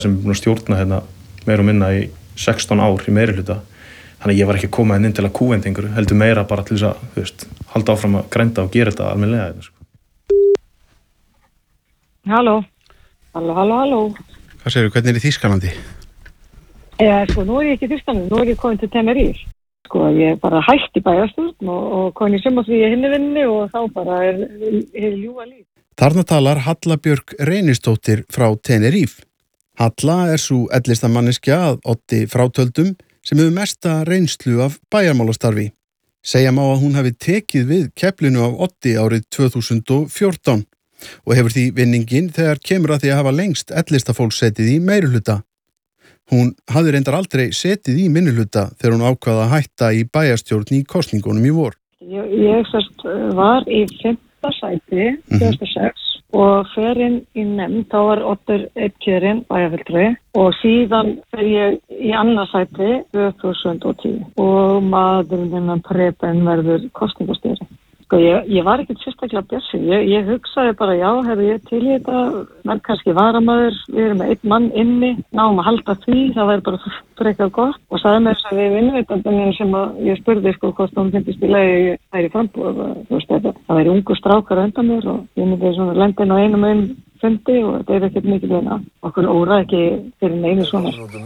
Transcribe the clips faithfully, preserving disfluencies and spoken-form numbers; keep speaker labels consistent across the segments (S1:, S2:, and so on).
S1: sem er búin að stjórna hérna meira og minna í sextán ár í meirihluta. Þannig að ég var ekki að koma inn til að kúvenda einhverju, heldur meira bara til þess að, þú veist, halda áfram að grænda og gera þetta almennilega þetta, sko.
S2: Halló. Halló, halló, halló.
S3: Hvað segirðu, hvernig er í Þýskalandi?
S2: Já, sko, nú er ég ekki í Þýskalandi, nú er ég komin til Tenerife. Sko, ég bara hætti bæjarstjórn og, og komin í sumarfrí í hinni vinnu og þá bara er, er ljúfa líf.
S3: Þarna talar Halla Björk Reynisdóttir frá Tenerife. Halla er sú ellistamanneskja að Oddi frátöldum sem hefur mesta reynslu af bæjarmálastarfi. Segja má að hún hafi tekið við keflinu af Oddi árið tvö þúsund og fjórtán og hefur því vinningin þegar kemur að því að hafa lengst ellistafólk setið í meirihluta. Hún hafði reyndar aldrei setið í minnihluta þegar hún ákvaða að hætta í bæjarstjórn í kosningunum í vor.
S2: Ég, ég sérst var í fimmta sæti tvö þúsund og sex og fer inn í nefnd, þá var Oddur einn kjörinn bæjarfulltrúi og síðan fer ég í annað sæti tvö þúsund og tíu og maðurinn innan Preben verður kosningastjóri. Sko ég, ég var ekkert sérstaklega björnsinn, ég, ég hugsaði bara já, hefur ég til í þetta, menn kannski varamaður, við erum með einn mann inni, náum að halda því, það væri bara frekar gott og sagði mér þess að við vinnuveitandunum sem að ég spurði sko hvort hún finnst í lagi ég væri frambúð og þú veist þetta, það væri ungu strákar undan mér og ég myndi svona lendin á einum einn fundi og þetta er ekkert mikið veina. Okkur óra ekki fyrir neinu svona.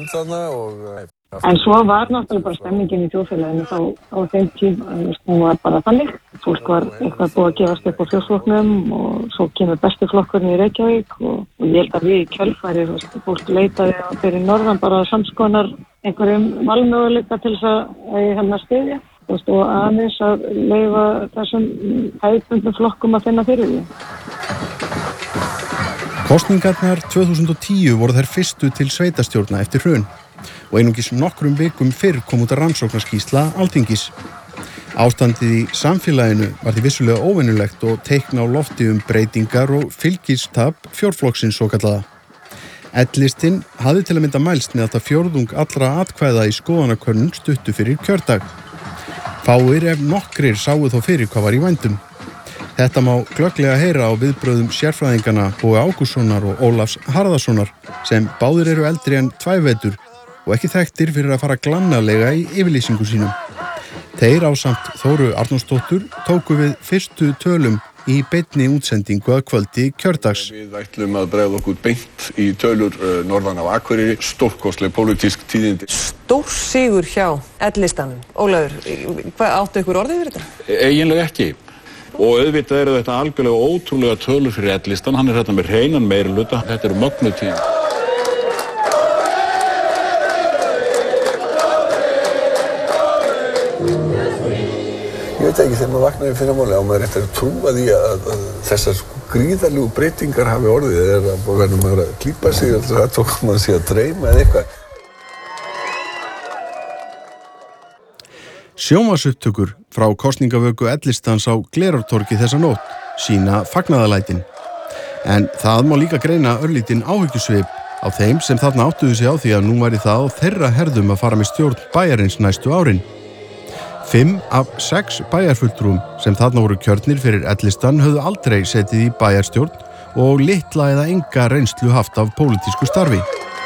S2: En svo var náttúrulega bara stemmingin í þjóðfélaginu þá á þeim tíma, hún var bara þannig. Fólk var eitthvað búið að gefast upp á þjóðflokknum og svo kemur besti flokkurinn í Reykjavík og, og ég held að við í kjölfæri, fólk leitaði á fyrir norðan bara samskonar einhverjum valmöguleika til þess að ég hef með styðja. Og aðeins að leyfa þessum hefðbundnum flokkum að finna fyrir því.
S3: Kosningarnar tvö þúsund og tíu voru þær fyrstu til sveitarstjórna eftir hrun og einungis nokkrum vikum fyrr kom út að rannsóknarskýrsla Alþingis. Ástandið í samfélaginu var því vissulega óvenjulegt og teikna á lofti um breytingar og fylgistap fjórflokksins svokallaða. L-listinn hafði til að mynda mælst með þetta fjórðung allra atkvæða í skoðanakönnun stuttu fyrir kjördag. Fáir ef nokkrir sáu þó fyrir hvað var í vændum. Þetta má glögglega heyra á viðbrögðum sérfræðingana Boga Ágústssonar og Ólafs Harðarsonar sem báðir eru eldri en tvævetur og ekki þekktir fyrir að fara glannalega í yfirlýsingu sínum. Þeir ásamt Þóru Arnórsdóttur tóku við fyrstu tölum í beinni útsendingu að kvöldi kjördags.
S4: Við ætlum að bregða okkur beint í tölur uh, norðan á Akureyri, stórkostleg pólitísk tíðindi.
S5: Stór sigur hjá L-listanum. Ólafur, hvað áttu ykkur orðið fyrir þetta?
S4: Eiginlega ekki. Og auðvitað eru þetta algjörlega ótrúlega tölur fyrir L-listan. Hann er þetta með hreinan meirihluta. Þetta eru mögnuð tíðindi.
S6: Ég veit ekki, þegar maður vaknaði fyrir máli á maður eftir að trúa því að, að, að þessar gríðarlegu breytingar hafi orðið eða verður maður að klípa sig og það tók maður sig að dreyma eða eitthvað.
S3: Sjónvarpsupptökur frá kosningavöku L-listans á Glerártorgi þessa nótt sína fagnaðarlætin. En það má líka greina örlítinn áhyggjusvip á þeim sem þarna áttuðu sig á því að nú væri það á þeirra herðum að fara með stjórn bæjarins næstu árin. Fimm af sex bæjarfulltrúum sem þarna voru kjörnir fyrir L-listan höfðu aldrei setið í bæjarstjórn og litla eða enga reynslu haft af pólitísku starfi.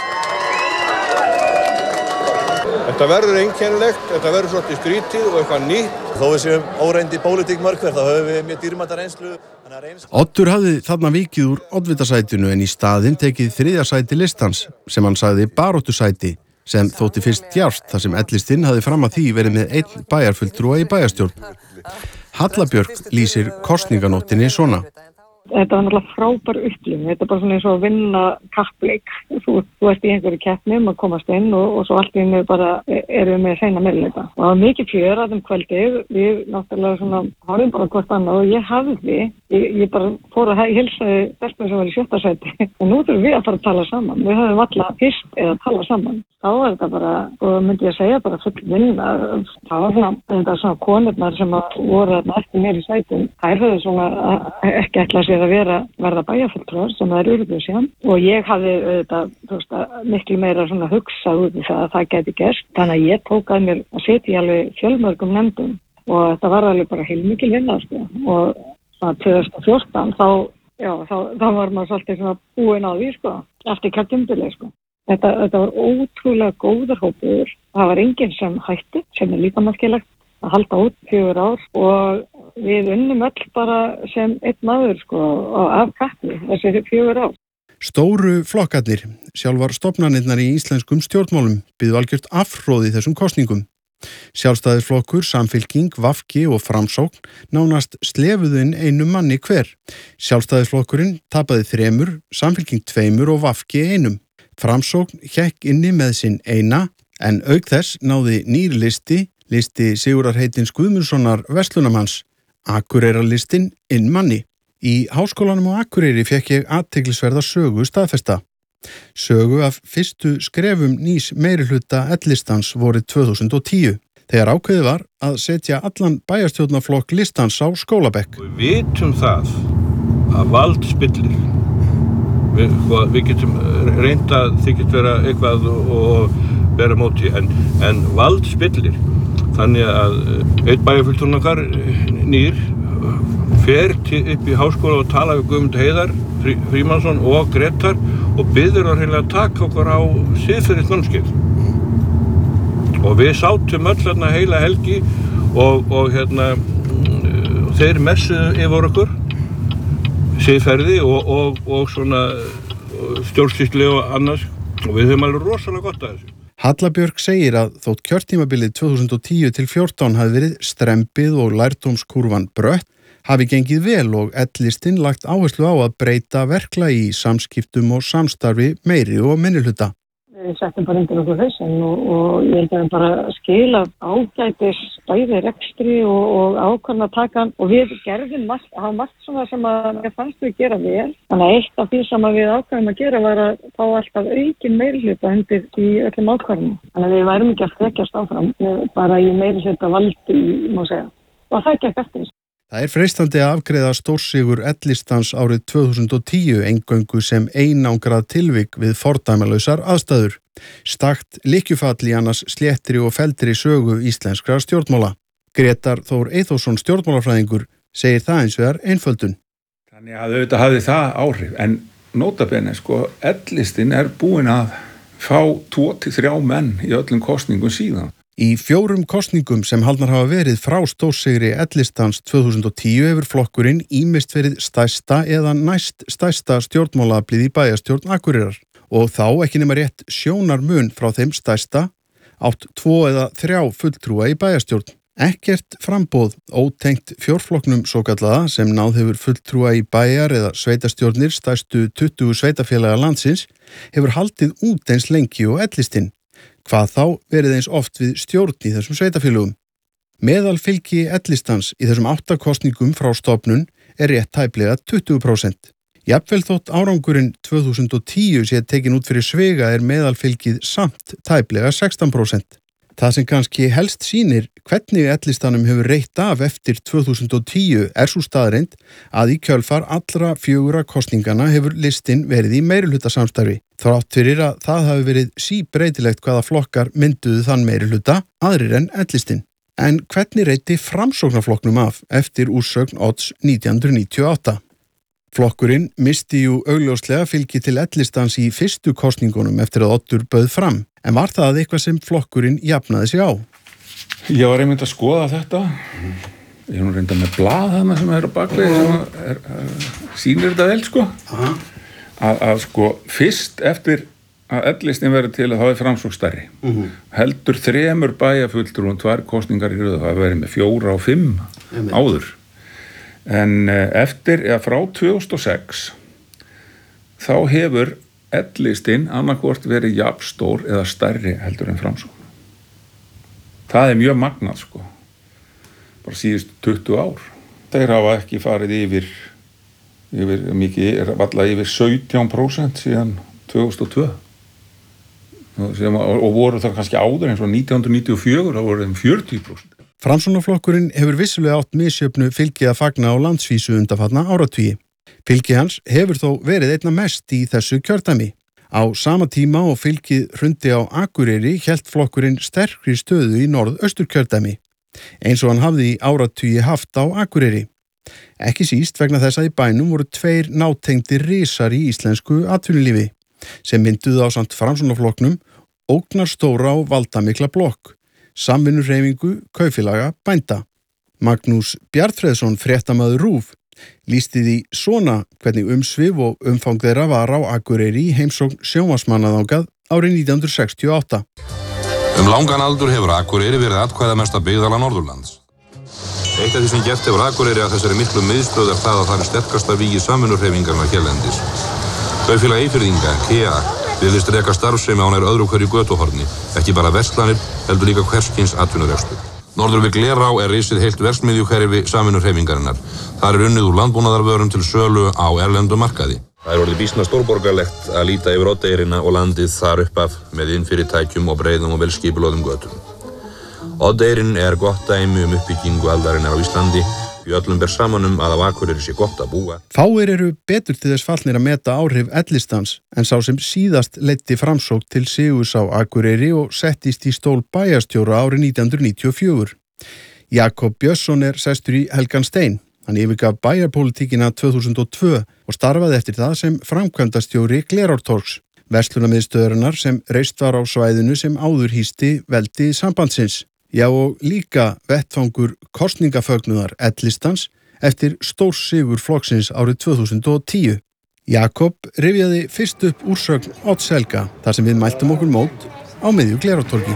S7: Þetta verður einkennilegt, þetta verður svolítið skrítið og eitthvað nýtt.
S8: Þó við séum óreynd í pólitík mörg hver, þá höfum við mjög dýrmæta reynslu.
S3: Oddur hafði þarna vikið úr oddvitasætinu en í staðinn tekið þriðja sæti listans sem hann sagði baráttusæti sem þótti fyrst djarft þar sem L-listinn hafði fram að því verið með einn bæjarfulltrúa í bæjarstjórn. Halla Björk lýsir kosninganóttinni svona.
S2: Þetta var náttúrulega frábær upplifun, þetta er bara svona eins og að vinna kappleik. Þú, þú ert í einhverju keppni um að komast inn og, og svo allt í einu bara erum við með hreina meirihluta. Og það var mikið fjör að um kvöldið, við náttúrulega svona horfum bara hvort annað og ég hafði, ég, ég bara fór að hilsaði stelpuna sem var í sjötta sæti. Og nú þurfum við að fara að tala saman, við höfum alltaf fyrst eða að tala saman. Þá var þetta bara, og myndi ég að segja bara full vinna, það var svona, þetta svona konurnar sem voru eftir mér í sætum, þær höfðu svona ekki ætlað sér að vera verða bæjarfulltrúar sem það er urðu síðan og ég hafði auðvitað, þú veist, miklu meira svona hugsað út í það að það gæti gerst. Þannig að ég tók að mér að setja í alveg fjölmörgum nefndum og þetta var alveg bara heilmikil vinna, sko. Og svona tvö þúsund og fjórtán þá, já, þá, þá var maður svolítið svona búin á því, sko, eftir kjörtímabilið, sko. Þetta, þetta var ótrúlega góður hópur. Það var enginn sem hætti, sem er líka merkilegt, að halda út fjögur ár og við unnum öll bara sem einn maður sko af kappi þessi fjögur ár.
S3: Stóru flokkarnir, sjálfar stofnanirnar í íslenskum stjórnmálum, byðu algjört afhróð í þessum kosningum. Sjálfstæðisflokkur, Samfylking, V G og Framsókn nánast slefuðu inn einum manni hver. Sjálfstæðisflokkurinn tapaði þremur, Samfylking tveimur og V G einum. Framsókn hékk inni með sinn eina, en auk þess náði nýr listi, listi Sigurðar Heitins Guðmundssonar verslunamanns, Akureyrarlistinn inn manni. Í Háskólanum á Akureyri fékk ég athyglisverða sögu staðfesta. Sögu af fyrstu skrefum nýs meirihluta L-listans vorið tvö þúsund og tíu, þegar ákveðið var að setja allan bæjarstjórnarflokk listans á skólabekk.
S7: Við vitum það að vald spillir. Við, við getum reynda að þykist vera eitthvað og vera móti, en, en vald spillir. Þannig að einn bæjarfulltrúinn okkar nýr fer til, upp í háskóla og tala við Guðmund Heiðar Frímannsson og Gretar og biður hann hreinlega að taka okkur á siðferðisnámskeið. Og við sátum öll hérna heila helgi og, og hérna þeir messuðu yfir okkur siðferði og, og, og svona stjórnsýslu og annars og við höfum alveg rosalega gott að þessu.
S3: Halla Björk segir að þótt kjörtímabilið tvö þúsund og tíu til fjórtán hafi verið strembið og lærdómskúrfan brött, hafi gengið vel og L-listinn lagt áherslu á að breyta verklagi í samskiptum og samstarfi meiri og minnihluta.
S2: Við settum bara undir okkur hausinn og, og ég held að við bara skila ágætis bæði rekstri og, og ákvarðanatakan og við gerðum margt, hafa margt svona sem að við fannst við gera vel. Þannig að eitt af því sem við ákvæðum að gera var að fá alltaf aukin meirihluta undir í öllum ákvarðanum. Þannig að við værum ekki að frekjast áfram bara í meirihluta valdi, má segja. Og það gekk eftir þessu.
S3: Það er freistandi að afgreiða stórsigur L-listans árið tvö þúsund og tíu eingöngu sem einangrað tilvik við fordæmalausar aðstæður. Stakt lykkjufall í annars sléttri og feldri sögu íslenskra stjórnmála. Grétar Þór Eyþórsson stjórnmálafræðingur segir það eins vegar einföldun.
S9: Þannig að auðvitað hafði það áhrif, en notabene sko, L-listin er búin að fá tvo til þrjá menn í öllum kosningum síðan.
S3: Í fjórum kosningum sem haldnar hafa verið frá stórsigri L-listans tvö þúsund og tíu hefur flokkurinn ýmist verið stærsta eða næst stærsta stjórnmálaaflið í bæjarstjórn Akureyrar og þá ekki nema rétt sjónarmun frá þeim stærsta átt tvo eða þrjá fulltrúa í bæjarstjórn. Ekkert framboð ótengt fjórflokknum svokallaða sem náð hefur fulltrúa í bæjar eða sveitastjórnir stærstu tuttugu sveitafélaga landsins hefur haldið út eins lengi og L-listinn. Hvað þá verið eins oft við stjórn í þessum sveitafélögum. Meðal fylgi L-listans í þessum átta kosningum frá stofnun er rétt tæplega tuttugu prósent. Jafnvel þótt árangurinn tvö þúsund og tíu sé tekin út fyrir svega er meðalfylgið samt tæplega sextán prósent. Það sem kannski helst sýnir hvernig L-listanum hefur reitt af eftir tvö þúsund og tíu er svo staðreynd að í kjölfar allra fjögurra kosningana hefur listinn verið í meirihlutasamstarfi. Þrátt fyrir að það hafi verið síbreytilegt hvaða flokkar mynduðu þann meirihluta, aðrir en L-listinn. En hvernig reitti Framsóknarflokknum af eftir úrsögn Odds nítján hundruð níutíu og átta? Flokkurinn misti jú augljóslega fylgi til L-listans í fyrstu kosningunum eftir að Oddur bauð fram, en var það eitthvað sem flokkurinn jafnaði sig á?
S9: Ég var einmitt að skoða þetta. Ég er nú reynda með blað þarna sem er á bakvið sem er, er, sýnir þetta vel sko. Að, að sko fyrst eftir að L-listin verið til að það er Framsókn stærri. Uh-huh. Heldur þremur bæjarfulltrúum tvær kosningar í röð, það hefur verið með fjóra og fimm Amen. Áður. En eftir, eða frá tvö þúsund og sex, þá hefur L-listin annarkvort verið jafnstór eða stærri heldur en Framsókn. Það er mjög magnað, sko. Bara síðustu tuttugu ár. Þeir hafa ekki farið yfir, yfir mikið, valla yfir sautján prósent síðan tvö þúsund og tvö. Síðan, og voru það kannski áður eins og nítján hundruð níutíu og fjögur, þá voru þeim fjörutíu prósent.
S3: Framsóknarflokkurinn hefur vissulega átt misjöfnu fylgi að fagna á landsvísu undanfarna áratugi. Fylgi hans hefur þó verið einna mest í þessu kjördæmi. Á sama tíma og fylgið hrundi á Akureyri hélt flokkurinn sterkri stöðu í norðausturkjördæmi, eins og hann hafði í áratugi haft á Akureyri. Ekki síst vegna þess að í bænum voru tveir nátengdir risar í íslensku atvinnulífi, sem mynduðu ásamt Framsóknarflokknum ógnarstóra og valdamikla blokk, samvinnuhreyfingu kaupfélaga bænda. Magnús Bjarnfreðsson, fréttamaður RÚV, lýsti því svona hvernig umsvif og umfang þeirra var á Akureyri í heimsókn sjónvarpsmanna þangað árið nítján hundruð sextíu og átta.
S10: Um langan aldur hefur Akureyri verið atkvæðamesta byggðarlag Norðurlands. Eitt af því sem gert hefur Akureyri að þessari miklu miðstöð er það að það er sterkasta vígi samvinnuhreyfingarinnar hérlendis. Kaupfélag Eyfirðinga, K E A, virðist reka starfsemi á nær öðru hverju götuhorni, ekki bara verslanir, heldur líka hvers kyns atvinnurekstur. Norður við Glerá er risið heilt verksmiðjuhverfi samvinnuhreyfingarinnar. Þar er unnið úr landbúnaðarvörum til sölu á erlendum markaði. Það er orðið býsna stórborgarlegt að líta yfir Oddeyrina og landið þar upp af með innfyrirtækjum og breiðum og velskipulögðum götum. Oddeyrin er gott dæmi um uppbyggingu aldarinnar á Íslandi, því öllum ber saman um að á Akureyri sé gott að búa.
S3: Fáir eru betur til þess fallnir að meta áhrif ellistans en sá sem síðast leiddi Framsókn til sigurs á Akureyri og settist í stól bæjarstjóra árið nítján hundruð níutíu og fjögur. Jakob Björnsson er sestur í Helgan Stein. Hann yfirgaf bæjarpólitíkina tvö þúsund og tvö og starfaði eftir það sem framkvæmdastjóri Glerártorgs, verslunarmiðstöðarinnar sem reist var á svæðinu sem áður hýsti veldi sambandsins. Já, og líka vettfangur kosningafögnuðar ellistans eftir stórsigur flokksins árið tvö þúsund og tíu. Jakob rifjaði fyrst upp úrsögn Odds Helga þar sem við mæltum okkur mót á miðju Glerártorgi.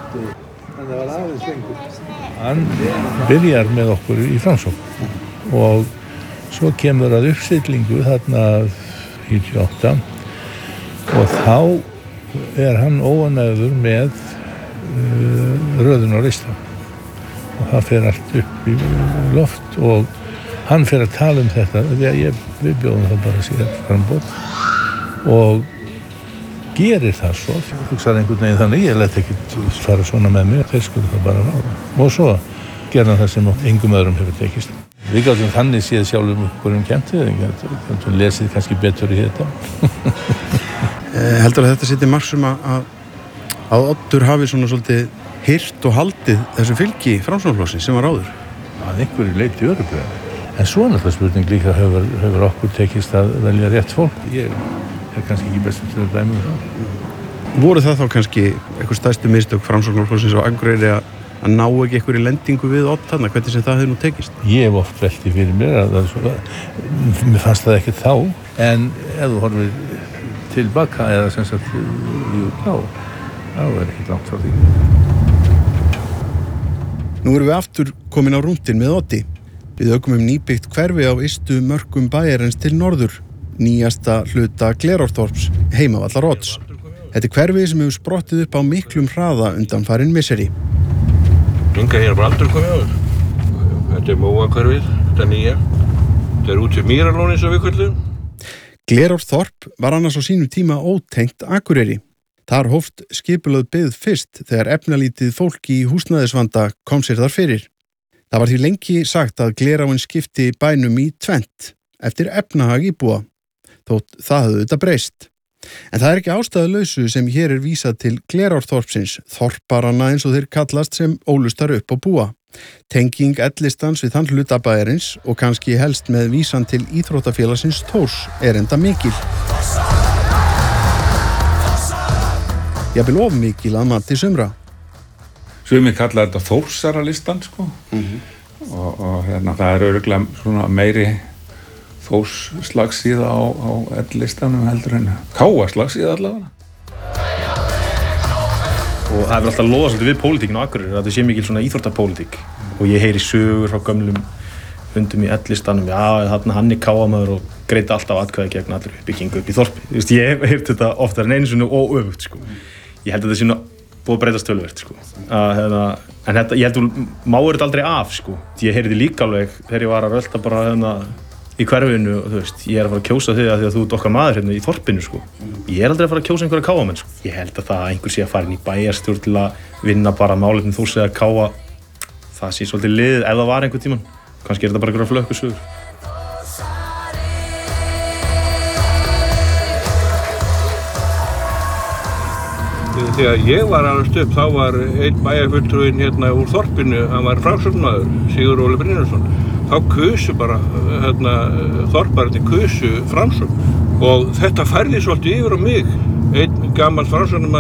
S7: Hann byrjar með okkur í Framsókn og svo kemur að uppstillingu þarna níutíu og átta og þá er hann óánægður með uh, röðun á lista og það fer allt upp í loft og hann fer að tala um þetta ég, við bjóðum það bara sér frambóð og gerir það svo hugsaði einhvern veginn þannig, ég let ekki fara svona með mig, þeir skulle það bara ráða og svo gerði hann það sem engum öðrum hefur tekist. Við gátum þannig séð sjálfum okkur um kemti, við lesið kannski betur í þetta.
S3: Heldur að þetta sittir margsum að, að Oddur hafi svona svolítið hirt og haldið þessu fylgi Framsóknarflokksins sem var áður?
S7: Að einhverju leyti örugglega. En svo náttúrulega spurning líka hefur, hefur okkur tekist að velja rétt fólk. Ég er kannski ekki bestum til að dæma um það.
S3: Voru það þá kannski eitthvað stærstu mistök Framsóknarflokksins á Akureyri að að ná ekki einhverju lendingu við Odd þarna, hvernig sem það hefur nú tekist?
S7: Ég hef oft velti fyrir mér að það svo, mér fannst það ekki þá, en ef þú horfir tilbaka eða sem sagt í þá, þá er ekki langt frá því.
S3: Nú erum við aftur komin á rúndin með Oddi. Við ökum um nýbyggt hverfi á ystu mörkum bæjarins til norður, nýjasta hluta Glerártorps, heimavallar Odds. Þetta er hverfi sem hefur sprottið upp á miklum hraða undanfarin misseri.
S7: Inga hér er bara aldur komið áður. Þetta er Móakverfið, þetta er nýja. Þetta er út við Mýralóni sem við köllum.
S3: Glerárþorp var annars á sínum tíma ótengt Akureyri. Þar hófst skipulögð byggð fyrst þegar efnalítið fólk í húsnæðisvanda kom sér þar fyrir. Það var því lengi sagt að Gleráin skipti bænum í tvennt eftir efnahag íbúa, þótt það höfðu þetta breyst. En það er ekki ástæðulausu sem hér er vísað til Glerárþorpsins, þorparanna eins og þeir kallast sem ólustar upp og búa. Tenging ellistans við þann hluta bæjarins og kannski helst með vísan til íþróttafélagsins Þórs er enda mikil. Jafnvel of mikil að mati sumra.
S9: Sumir kalla þetta Þórsaralistan, sko. Mm-hmm. Og, og hérna, það er örugglega svona meiri Þórs slagsíða á, á ellistanum heldur en Káa slagsíða allavega.
S1: Og það er alltaf loða svolítið við pólitíkinu á Akureyri, að það sé mikil svona íþróttapólitík og ég heyri sögur frá gömlum hundum í ellistanum, já, þarna hann er Káamaður og greita alltaf atkvæði gegn allir uppbyggingu upp í þorpi. Þú veist, ég hef heyrt þetta oftar en einu sinni og öfugt, sko. Ég held að þetta sé nú búið að breytast töluvert, sko. Að, hérna, en þetta, ég held að máur þetta aldrei af, sko. Ég heyrði líka alveg þegar ég var að rölta bara hérna í hverfinu og þú veist, ég er að fara að kjósa þig að því að þú ert okkar maður hérna í þorpinu, sko. Ég er aldrei að fara að kjósa einhverja káamenn, sko. Ég held að það að einhver sé að fara inn í bæjarstjórn til að vinna bara málefni Þórs eða káa, það sé svolítið liðið ef það var einhvern tímann. Kannski er þetta bara einhverja flökkusögur.
S7: Þegar ég var alveg upp, þá var einn bæjarfulltrúinn hérna úr þorpinu, hann var framsóknarmaður, Sigurður Óli Brynjólfsson. Þá kusu bara, hérna, þorparnir kusu Framsókn og þetta færði svolítið yfir á mig. Einn gamall framsóknarmaður